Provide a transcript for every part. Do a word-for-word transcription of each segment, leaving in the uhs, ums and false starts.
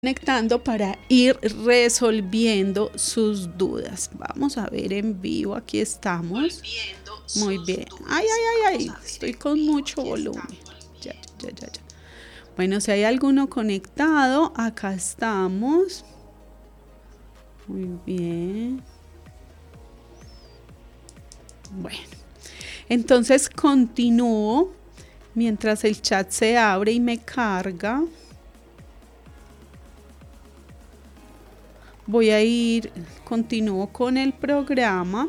Conectando para ir resolviendo sus dudas. Vamos a ver en vivo, aquí estamos. Muy bien. Ay, ay, ay, ay, estoy con mucho volumen. Ya, ya, ya, ya. Bueno, si hay alguno conectado, acá estamos. Muy bien. Bueno, entonces continúo mientras el chat se abre y me carga. Voy a ir, continúo con el programa.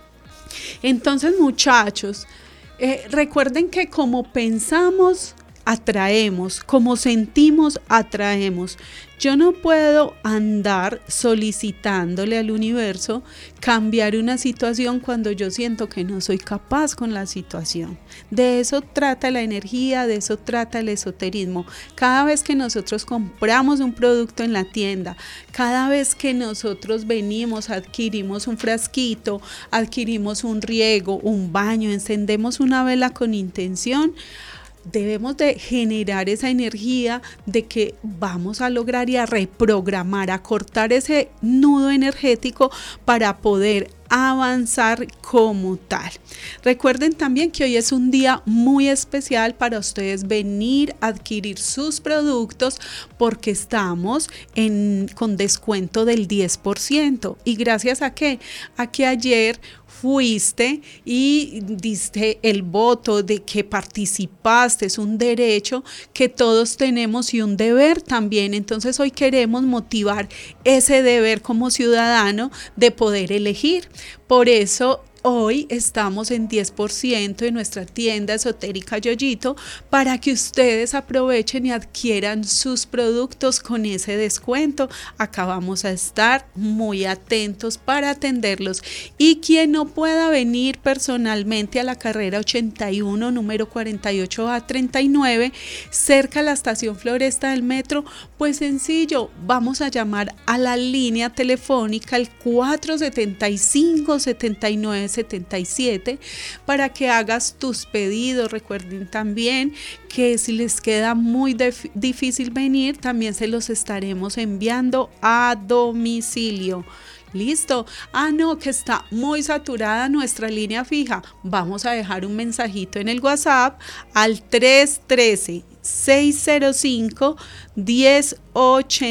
Entonces, muchachos, eh, recuerden que como pensamos, atraemos, como sentimos, atraemos. Yo no puedo andar solicitándole al universo cambiar una situación cuando yo siento que no soy capaz con la situación. De eso trata la energía, de eso trata el esoterismo. Cada vez que nosotros compramos un producto en la tienda, cada vez que nosotros venimos, adquirimos un frasquito, adquirimos un riego, un baño, encendemos una vela con intención, debemos de generar esa energía de que vamos a lograr y a reprogramar, a cortar ese nudo energético para poder avanzar como tal. Recuerden también que hoy es un día muy especial para ustedes venir a adquirir sus productos porque estamos en, con descuento del diez por ciento. ¿Y gracias a qué? A que ayer fuiste y diste el voto de que participaste, es un derecho que todos tenemos y un deber también. Entonces hoy queremos motivar ese deber como ciudadano de poder elegir. Por eso hoy estamos en diez por ciento en nuestra tienda esotérica Yoyito para que ustedes aprovechen y adquieran sus productos con ese descuento. Acá vamos a estar muy atentos para atenderlos. Y quien no pueda venir personalmente a la carrera ochenta y uno, número cuarenta y ocho A treinta y nueve, cerca a la estación Floresta del metro, pues sencillo, vamos a llamar a la línea telefónica el cuatro setenta y cinco, setenta y nueve setenta y siete para que hagas tus pedidos. Recuerden también que si les queda muy dif- difícil venir, también se los estaremos enviando a domicilio. Listo. Ah, no, que está muy saturada nuestra línea fija. Vamos a dejar un mensajito en el WhatsApp al tres uno tres, seis cero cinco, uno cero ocho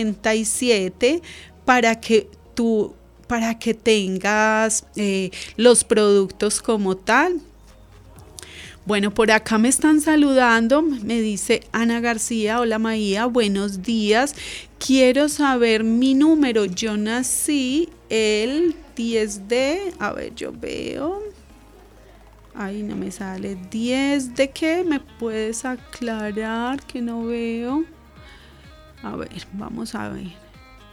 siete para que tú para que tengas eh, los productos como tal. Bueno, por acá me están saludando, me dice Ana García, hola Maía, buenos días, quiero saber mi número, yo nací el diez de, a ver, yo veo, ahí no me sale, diez de qué, me puedes aclarar que no veo, a ver, vamos a ver.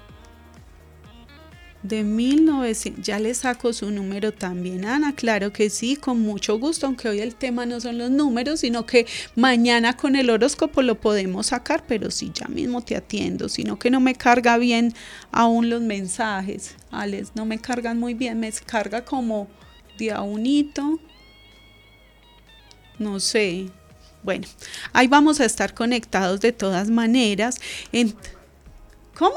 De mil novecientos, ya le saco su número también, Ana, claro que sí, con mucho gusto, aunque hoy el tema no son los números, sino que mañana con el horóscopo lo podemos sacar, pero sí, ya mismo te atiendo, sino que no me carga bien aún los mensajes, Alex, no me cargan muy bien, me carga como de a unito, no sé, bueno, ahí vamos a estar conectados de todas maneras, en... ¿Cómo?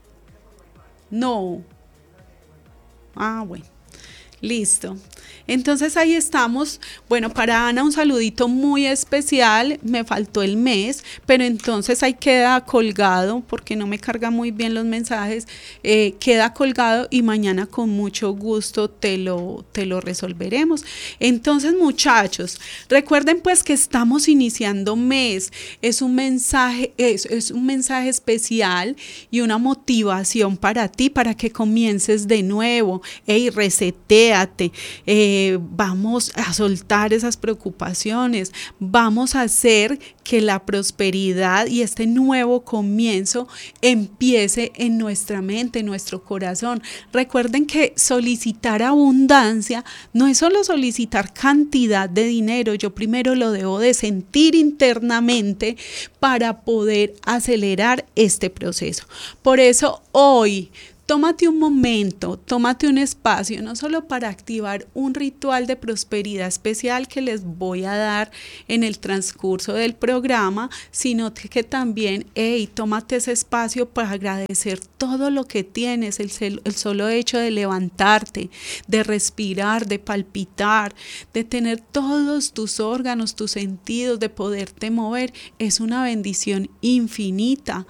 No. Ah, bueno, listo. Entonces ahí estamos. Bueno, para Ana un saludito muy especial. Me faltó el mes, pero entonces ahí queda colgado porque no me carga muy bien los mensajes. Eh, queda colgado y mañana con mucho gusto te lo, te lo resolveremos. Entonces, muchachos, recuerden pues que estamos iniciando mes. Es un mensaje, es, es un mensaje especial y una motivación para ti, para que comiences de nuevo. Ey, resetéate. Eh, vamos a soltar esas preocupaciones, vamos a hacer que la prosperidad y este nuevo comienzo empiece en nuestra mente, en nuestro corazón. Recuerden que solicitar abundancia no es solo solicitar cantidad de dinero, yo primero lo debo de sentir internamente para poder acelerar este proceso. Por eso hoy tómate un momento, tómate un espacio, no solo para activar un ritual de prosperidad especial que les voy a dar en el transcurso del programa, sino que también, hey, tómate ese espacio para agradecer todo lo que tienes, el, el solo hecho de levantarte, de respirar, de palpitar, de tener todos tus órganos, tus sentidos, de poderte mover, es una bendición infinita.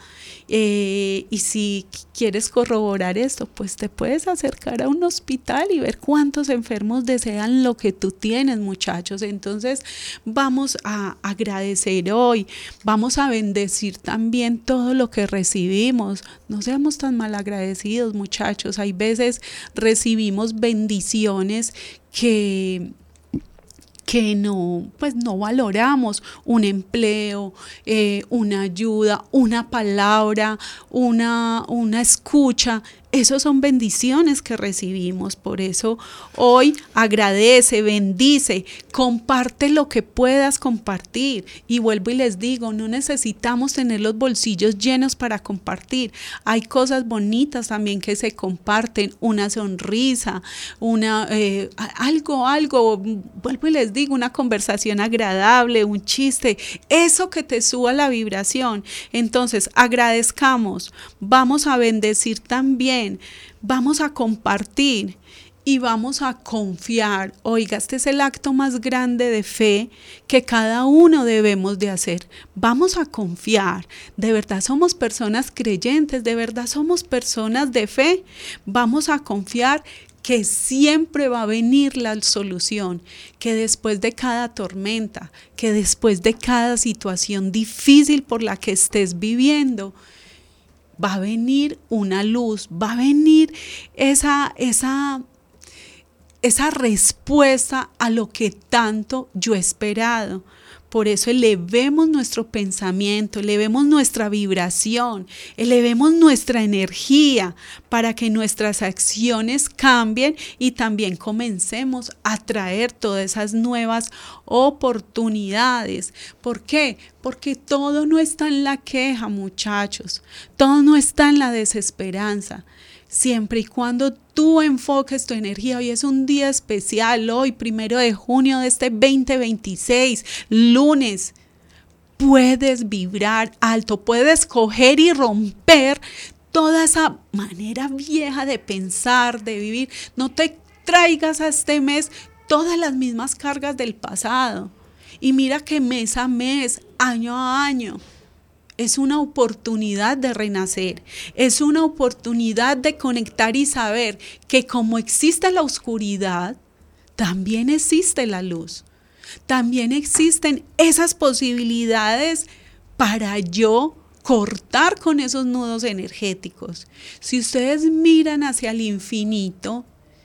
Eh, y si quieres corroborar esto, pues te puedes acercar a un hospital y ver cuántos enfermos desean lo que tú tienes, muchachos. Entonces vamos a agradecer hoy, vamos a bendecir también todo lo que recibimos. No seamos tan mal agradecidos, muchachos. Hay veces recibimos bendiciones que que no, pues no valoramos, un empleo, eh, una ayuda, una palabra, una, una escucha. Esos son bendiciones que recibimos. Por eso hoy agradece, bendice, comparte lo que puedas compartir. Y vuelvo y les digo, no necesitamos tener los bolsillos llenos para compartir. Hay cosas bonitas también que se comparten, una sonrisa, una eh, algo, algo, vuelvo y les digo, una conversación agradable, un chiste, eso que te suba la vibración. Entonces agradezcamos, vamos a bendecir también. Vamos a compartir y vamos a confiar. Oiga, este es el acto más grande de fe que cada uno debemos de hacer. Vamos a confiar. De verdad somos personas creyentes, de verdad somos personas de fe. Vamos a confiar que siempre va a venir la solución, que después de cada tormenta, que después de cada situación difícil por la que estés viviendo, va a venir una luz, va a venir esa, esa, esa respuesta a lo que tanto yo he esperado. Por eso elevemos nuestro pensamiento, elevemos nuestra vibración, elevemos nuestra energía para que nuestras acciones cambien y también comencemos a traer todas esas nuevas oportunidades. ¿Por qué? Porque todo no está en la queja, muchachos, todo no está en la desesperanza. Siempre y cuando tú enfoques tu energía, hoy es un día especial, hoy primero de junio de este veinte veintiséis, lunes, puedes vibrar alto, puedes coger y romper toda esa manera vieja de pensar, de vivir. No te traigas a este mes todas las mismas cargas del pasado. Y mira que mes a mes, año a año, es una oportunidad de renacer, es una oportunidad de conectar y saber que como existe la oscuridad, también existe la luz. También existen esas posibilidades para yo cortar con esos nudos energéticos. Si ustedes miran hacia el infinito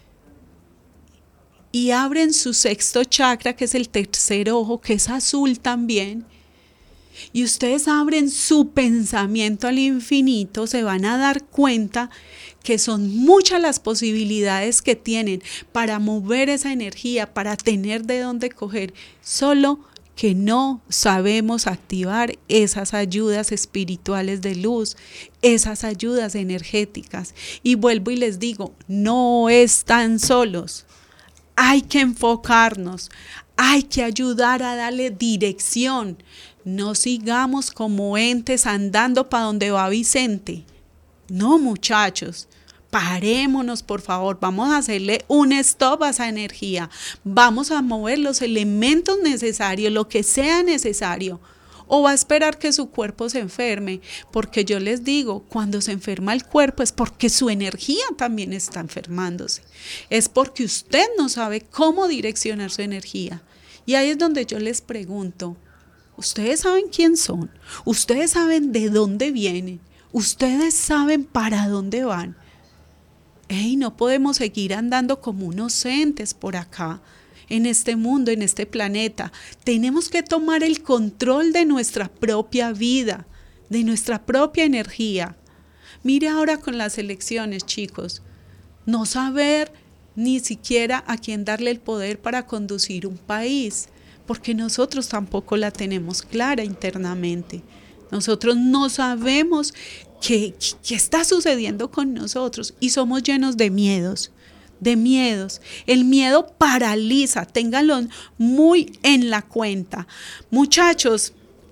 y abren su sexto chakra, que es el tercer ojo, que es azul también, y ustedes abren su pensamiento al infinito, se van a dar cuenta que son muchas las posibilidades que tienen para mover esa energía, para tener de dónde coger, solo que no sabemos activar esas ayudas espirituales de luz, esas ayudas energéticas. Y vuelvo y les digo, no están solos. Hay que enfocarnos, hay que ayudar a darle dirección. No sigamos como entes andando para donde va Vicente. No, muchachos, parémonos, por favor. Vamos a hacerle un stop a esa energía. Vamos a mover los elementos necesarios, lo que sea necesario. O va a esperar que su cuerpo se enferme, porque yo les digo, cuando se enferma el cuerpo es porque su energía también está enfermándose. Es porque usted no sabe cómo direccionar su energía. Y ahí es donde yo les pregunto, ustedes saben quién son, ustedes saben de dónde vienen, ustedes saben para dónde van. Ey, no podemos seguir andando como unos entes por acá, en este mundo, en este planeta. Tenemos que tomar el control de nuestra propia vida, de nuestra propia energía. Mire ahora con las elecciones, chicos, no saber ni siquiera a quién darle el poder para conducir un país, porque nosotros tampoco la tenemos clara internamente. Nosotros no sabemos ¿qué, qué está sucediendo con nosotros? Y somos llenos de miedos. de miedos. El miedo paraliza, ténganlo muy en la cuenta. Muchachos,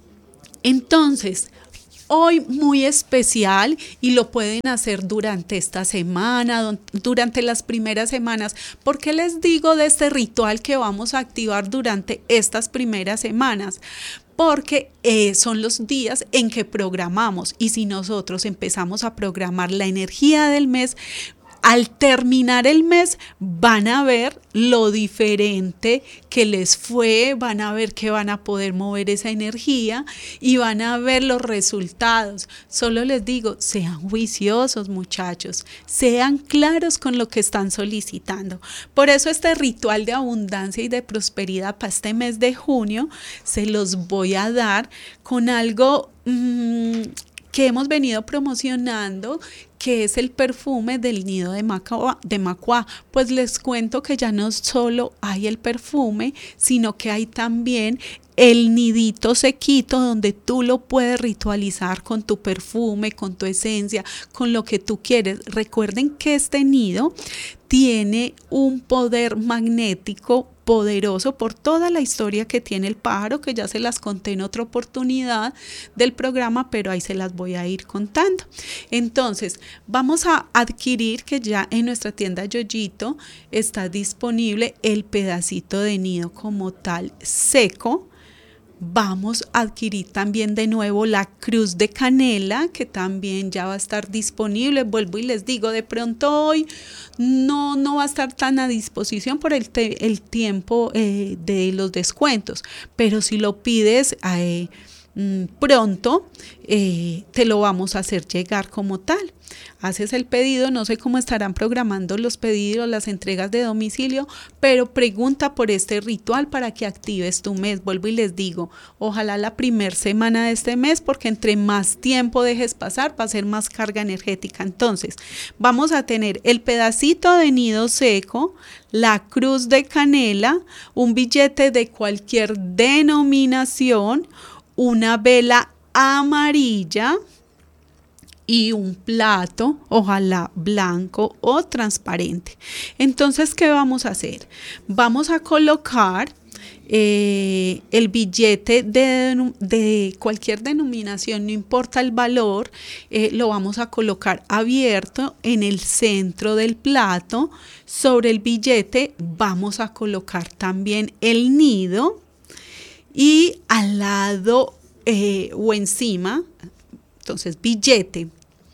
entonces, hoy muy especial y lo pueden hacer durante esta semana, durante las primeras semanas. ¿Por qué les digo de este ritual que vamos a activar durante estas primeras semanas? Porque eh, son los días en que programamos, y si nosotros empezamos a programar la energía del mes, al terminar el mes van a ver lo diferente que les fue, van a ver que van a poder mover esa energía y van a ver los resultados. Solo les digo, sean juiciosos, muchachos, sean claros con lo que están solicitando. Por eso este ritual de abundancia y de prosperidad para este mes de junio se los voy a dar con algo mmm, que hemos venido promocionando, que es el perfume del nido de Macuá, de Macuá. Pues les cuento que ya no solo hay el perfume, sino que hay también el nidito sequito donde tú lo puedes ritualizar con tu perfume, con tu esencia, con lo que tú quieres. Recuerden que este nido tiene un poder magnético poderoso por toda la historia que tiene el pájaro, que ya se las conté en otra oportunidad del programa, pero ahí se las voy a ir contando. Entonces, vamos a adquirir, que ya en nuestra tienda Yoyito está disponible el pedacito de nido como tal seco. Vamos a adquirir también de nuevo la cruz de canela, que también ya va a estar disponible. Vuelvo y les digo, de pronto hoy no, no va a estar tan a disposición por el, te, el tiempo eh, de los descuentos, pero si lo pides eh, pronto, eh, te lo vamos a hacer llegar como tal. Haces el pedido, no sé cómo estarán programando los pedidos, las entregas de domicilio, pero pregunta por este ritual para que actives tu mes. Vuelvo y les digo, ojalá la primera semana de este mes, porque entre más tiempo dejes pasar, va a ser más carga energética. Entonces, vamos a tener el pedacito de nido seco, la cruz de canela, un billete de cualquier denominación, una vela amarilla y un plato, ojalá blanco o transparente. Entonces, ¿qué vamos a hacer? Vamos a colocar eh, el billete de, de cualquier denominación, no importa el valor, eh, lo vamos a colocar abierto en el centro del plato. Sobre el billete vamos a colocar también el nido y al lado eh, o encima, entonces billete,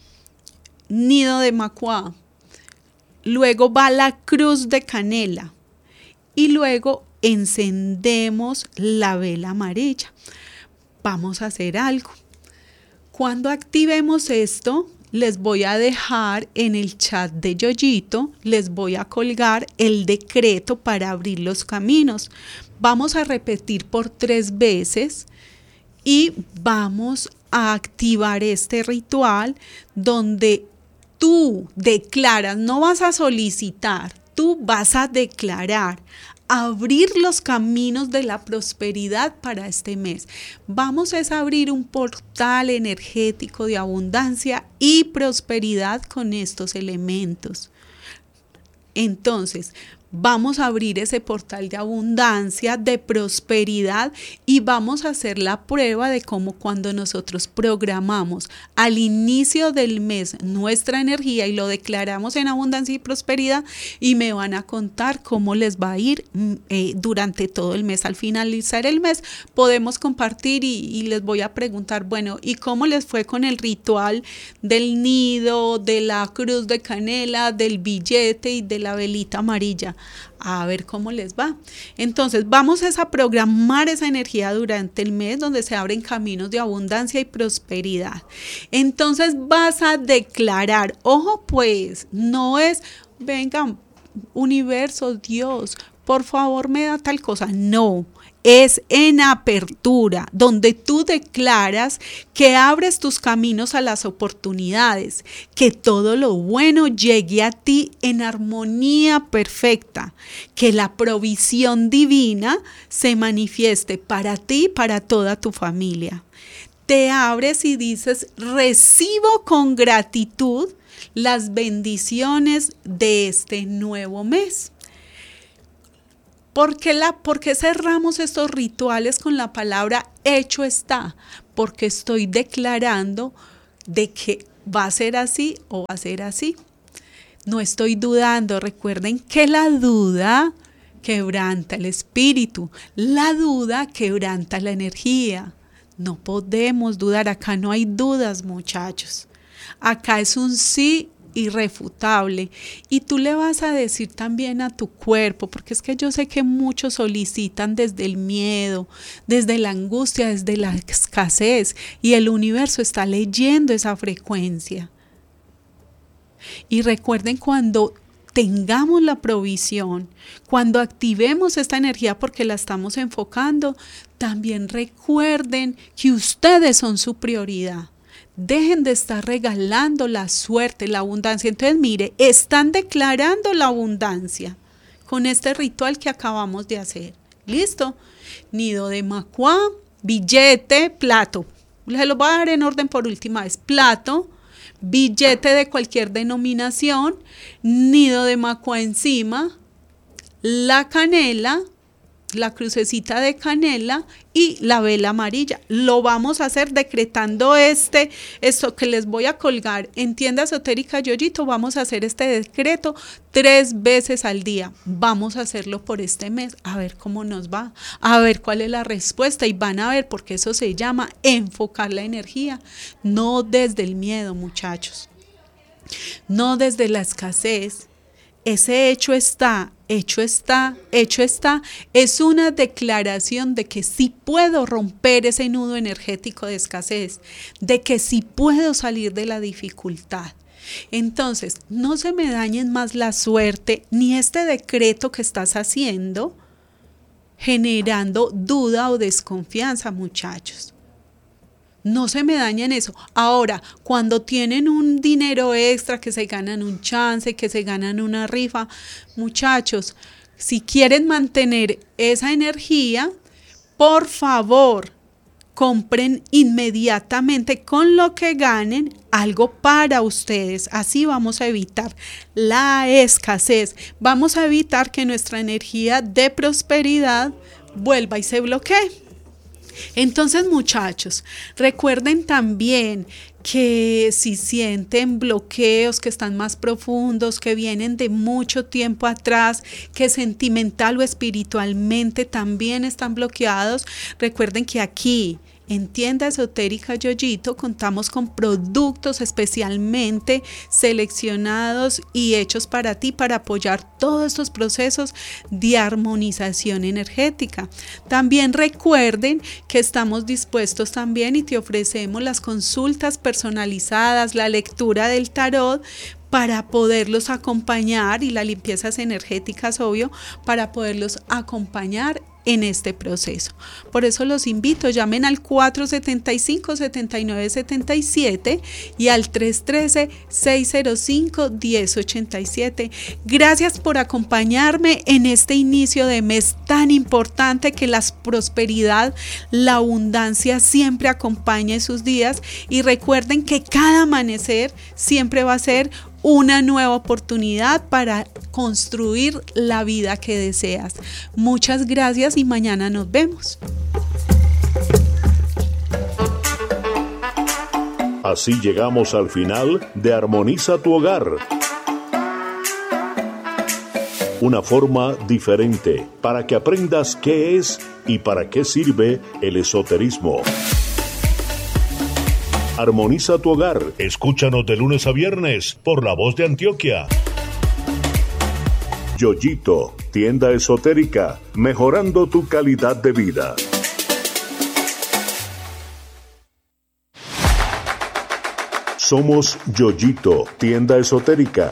nido de Macuá, luego va la cruz de canela y luego encendemos la vela amarilla. Vamos a hacer algo. Cuando activemos esto, les voy a dejar en el chat de Yoyito, les voy a colgar el decreto para abrir los caminos. Vamos a repetir por tres veces y vamos a activar este ritual donde tú declaras, no vas a solicitar, tú vas a declarar, abrir los caminos de la prosperidad para este mes. Vamos a abrir un portal energético de abundancia y prosperidad con estos elementos. Entonces, vamos a abrir ese portal de abundancia, de prosperidad, y vamos a hacer la prueba de cómo cuando nosotros programamos al inicio del mes nuestra energía y lo declaramos en abundancia y prosperidad, y me van a contar cómo les va a ir eh, durante todo el mes. Al finalizar el mes podemos compartir y, y les voy a preguntar, bueno, ¿y cómo les fue con el ritual del nido, de la cruz de canela, del billete y de la velita amarilla? A ver cómo les va. Entonces vamos a programar esa energía durante el mes donde se abren caminos de abundancia y prosperidad. Entonces vas a declarar, ojo pues, no es, venga, universo, Dios, por favor me da tal cosa, no. Es en apertura, donde tú declaras que abres tus caminos a las oportunidades, que todo lo bueno llegue a ti en armonía perfecta, que la provisión divina se manifieste para ti y para toda tu familia. te abres y dices, recibo con gratitud las bendiciones de este nuevo mes. ¿Por qué, la, ¿Por qué cerramos estos rituales con la palabra hecho está? Porque estoy declarando de que va a ser así o va a ser así. No estoy dudando. Recuerden que la duda quebranta el espíritu. La duda quebranta la energía. No podemos dudar. Acá no hay dudas, muchachos. Acá es un sí irrefutable. Y tú le vas a decir también a tu cuerpo, porque es que yo sé que muchos solicitan desde el miedo, desde la angustia, desde la escasez, y el universo está leyendo esa frecuencia. Y recuerden, cuando tengamos la provisión, cuando activemos esta energía porque la estamos enfocando, también recuerden que ustedes son su prioridad. Dejen de estar regalando la suerte, la abundancia. Entonces, mire, están declarando la abundancia con este ritual que acabamos de hacer. ¿Listo? Nido de macuá, billete, plato. Se los voy a dar en orden por última vez. Plato, billete de cualquier denominación, nido de macuá encima, la canela, la crucecita de canela y la vela amarilla. Lo vamos a hacer decretando este, esto que les voy a colgar en Tienda Esotérica Yoyito. Vamos a hacer este decreto tres veces al día. Vamos a hacerlo por este mes, a ver cómo nos va, a ver cuál es la respuesta, y van a ver, porque eso se llama enfocar la energía, no desde el miedo, muchachos, no desde la escasez. Ese hecho está, hecho está, hecho está, es una declaración de que sí puedo romper ese nudo energético de escasez, de que sí puedo salir de la dificultad. Entonces, no se me dañen más la suerte ni este decreto que estás haciendo, generando duda o desconfianza, muchachos. No se me dañen eso. Ahora, cuando tienen un dinero extra, que se ganan un chance, que se ganan una rifa, muchachos, si quieren mantener esa energía, por favor, compren inmediatamente con lo que ganen algo para ustedes. Así vamos a evitar la escasez. Vamos a evitar que nuestra energía de prosperidad vuelva y se bloquee. Entonces, muchachos, recuerden también que si sienten bloqueos que están más profundos, que vienen de mucho tiempo atrás, que sentimental o espiritualmente también están bloqueados, recuerden que aquí en Tienda Esotérica Yoyito contamos con productos especialmente seleccionados y hechos para ti, para apoyar todos estos procesos de armonización energética. También recuerden que estamos dispuestos también y te ofrecemos las consultas personalizadas, la lectura del tarot, para poderlos acompañar, y las limpiezas energéticas, obvio, para poderlos acompañar en este proceso. Por eso los invito, llamen al cuatro siete cinco, siete nueve siete siete y al tres uno tres, seis cero cinco, uno cero ocho siete. Gracias por acompañarme en este inicio de mes tan importante, que la prosperidad, la abundancia siempre acompañe sus días, y recuerden que cada amanecer siempre va a ser una nueva oportunidad para construir la vida que deseas. Muchas gracias y mañana nos vemos. Así llegamos al final de Armoniza tu Hogar. Una forma diferente para que aprendas qué es y para qué sirve el esoterismo. Armoniza tu Hogar. Escúchanos de lunes a viernes por La Voz de Antioquia. Yoyito, tienda esotérica, mejorando tu calidad de vida. Somos Yoyito, tienda esotérica.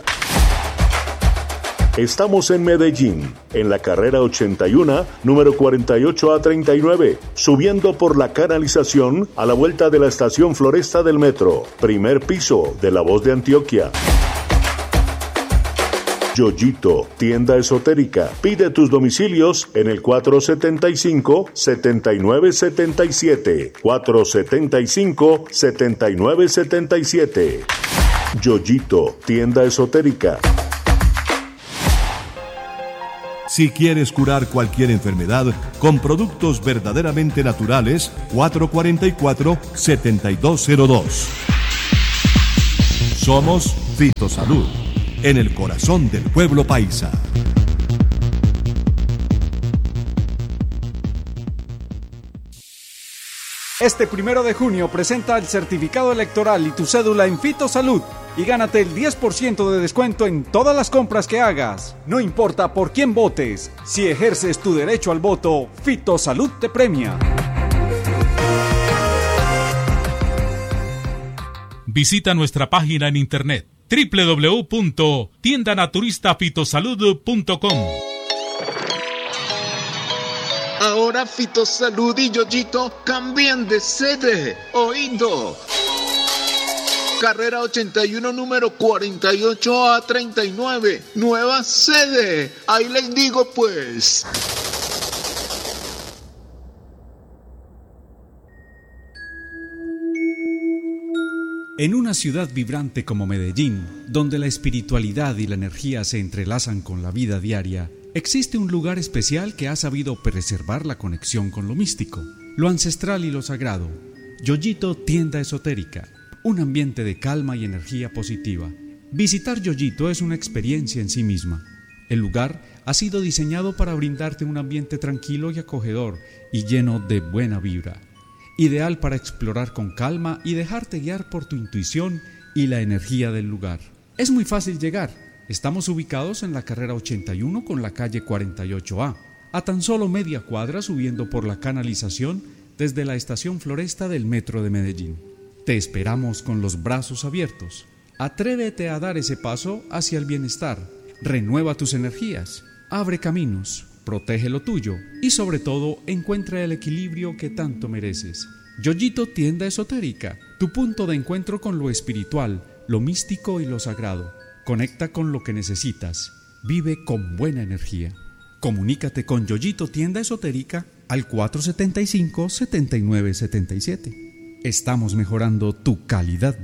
Estamos en Medellín, en la carrera ochenta y uno, número cuarenta y ocho a treinta y nueve, subiendo por la canalización a la vuelta de la estación Floresta del metro, primer piso de La Voz de Antioquia. Yoyito, tienda esotérica. Pide tus domicilios en el cuatro setenta y cinco, setenta y nueve setenta y siete. cuatro setenta y cinco, setenta y nueve setenta y siete. Yoyito, tienda esotérica. Si quieres curar cualquier enfermedad con productos verdaderamente naturales, cuatro cuarenta y cuatro, setenta y dos cero dos. Somos Fitosalud, en el corazón del pueblo paisa. Este primero de junio presenta el certificado electoral y tu cédula en Fitosalud y gánate el diez por ciento de descuento en todas las compras que hagas. No importa por quién votes, si ejerces tu derecho al voto, Fitosalud te premia. Visita nuestra página en internet doble u doble u doble u punto tienda naturista fitosalud punto com. Ahora Fitosalud y Yoyito cambian de sede. Oído. Carrera ochenta y uno, número cuarenta y ocho a treinta y nueve. Nueva sede. Ahí les digo pues. En una ciudad vibrante como Medellín, donde la espiritualidad y la energía se entrelazan con la vida diaria, existe un lugar especial que ha sabido preservar la conexión con lo místico, lo ancestral y lo sagrado. Yoyito, tienda esotérica, un ambiente de calma y energía positiva. Visitar Yoyito es una experiencia en sí misma. El lugar ha sido diseñado para brindarte un ambiente tranquilo y acogedor y lleno de buena vibra. Ideal para explorar con calma y dejarte guiar por tu intuición y la energía del lugar. Es muy fácil llegar. Estamos ubicados en la carrera ochenta y uno con la calle cuarenta y ocho A, a tan solo media cuadra subiendo por la canalización desde la estación Floresta del Metro de Medellín. Te esperamos con los brazos abiertos. Atrévete a dar ese paso hacia el bienestar. Renueva tus energías. Abre caminos. Protege lo tuyo y sobre todo encuentra el equilibrio que tanto mereces. Yoyito, tienda esotérica, tu punto de encuentro con lo espiritual, lo místico y lo sagrado. Conecta con lo que necesitas. Vive con buena energía. Comunícate con Yoyito, tienda esotérica al cuatro setenta y cinco, setenta y nueve setenta y siete. Estamos mejorando tu calidad